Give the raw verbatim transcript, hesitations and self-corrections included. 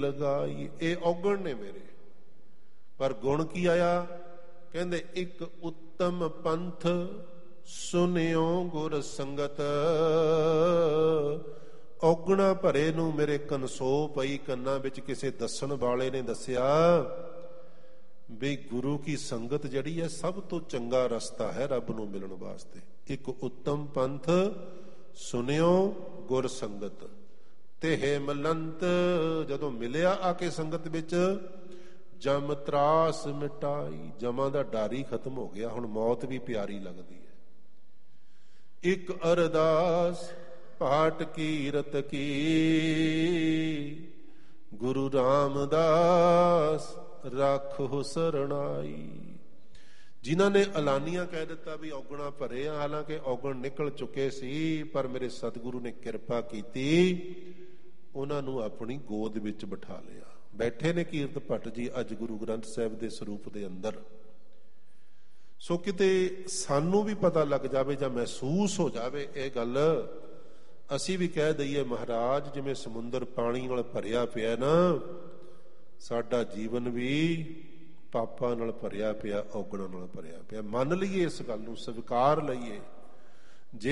ਲਗਾਈ। ਇਹ ਔਗਣ ਨੇ ਮੇਰੇ, ਪਰ ਗੁਣ ਕੀ ਆਇਆ? ਕਹਿੰਦੇ ਇੱਕ ਉੱਤਮ ਪੰਥ ਸੁਨਿਓ ਗੁਰ ਸੰਗਤ। ਔਗਣਾ ਭਰੇ ਨੂੰ ਮੇਰੇ ਕਨਸੋ ਪਈ, ਕੰਨਾਂ ਵਿੱਚ ਕਿਸੇ ਦੱਸਣ ਵਾਲੇ ਨੇ ਦੱਸਿਆ ਵੀ ਗੁਰੂ ਕੀ ਸੰਗਤ ਜਿਹੜੀ ਹੈ ਸਭ ਤੋਂ ਚੰਗਾ ਰਸਤਾ ਹੈ ਰੱਬ ਨੂੰ ਮਿਲਣ ਵਾਸਤੇ। ਇੱਕ ਉੱਤਮ ਪੰਥ ਸੁਨਿਓ ਗੁਰ ਸੰਗਤ ਤੇ ਮਲੰਤ। ਜਦੋਂ ਮਿਲਿਆ ਆ ਕੇ ਸੰਗਤ ਵਿੱਚ, ਜਮ ਤਰਾਸ ਮਿਟਾਈ। ਜਮਾਂ ਦਾ ਡਰ ਹੀ ਖਤਮ ਹੋ ਗਿਆ, ਹੁਣ ਮੌਤ ਵੀ ਪਿਆਰੀ ਲੱਗਦੀ ਹੈ। ਇੱਕ ਅਰਦਾਸ ਪਾਠ ਕੀਰਤ ਕੀ, ਗੁਰੂ ਰਾਮਦਾਸ ਰੱਖੋ ਸਰਣਾਈ। ਜਿਨ੍ਹਾਂ ਨੇ ਐਲਾਨੀਆਂ ਕਹਿ ਦਿੱਤਾ ਵੀ ਔਗਣਾ ਭਰੇ ਆ, ਹਾਲਾਂਕਿ ਔਗਣ ਨਿਕਲ ਚੁੱਕੇ ਸੀ, ਪਰ ਮੇਰੇ ਸਤਿਗੁਰੂ ਨੇ ਕਿਰਪਾ ਕੀਤੀ, ਉਹਨਾਂ ਨੂੰ ਆਪਣੀ ਗੋਦ ਵਿੱਚ ਬਿਠਾ ਲਿਆ। ਬੈਠੇ ਨੇ ਕੀਰਤ ਭੱਟ ਜੀ ਅੱਜ ਗੁਰੂ ਗ੍ਰੰਥ ਸਾਹਿਬ ਦੇ ਸਰੂਪ ਦੇ ਅੰਦਰ। ਸੋ ਕਿਤੇ ਸਾਨੂੰ ਵੀ ਪਤਾ ਲੱਗ ਜਾਵੇ ਜਾਂ ਮਹਿਸੂਸ ਹੋ ਜਾਵੇ ਇਹ ਗੱਲ, ਅਸੀਂ ਵੀ ਕਹਿ ਦਈਏ ਮਹਾਰਾਜ ਜਿਵੇਂ ਸਮੁੰਦਰ ਪਾਣੀ ਨਾਲ ਭਰਿਆ ਪਿਆ ਨਾ, ਸਾਡਾ ਜੀਵਨ ਵੀ ਪਾਪਾਂ ਨਾਲ ਭਰਿਆ ਪਿਆ, ਔਗਣਾਂ ਨਾਲ ਭਰਿਆ ਪਿਆ। ਮੰਨ ਲਈਏ ਇਸ ਗੱਲ ਨੂੰ, ਸਵੀਕਾਰ ਲਈਏ।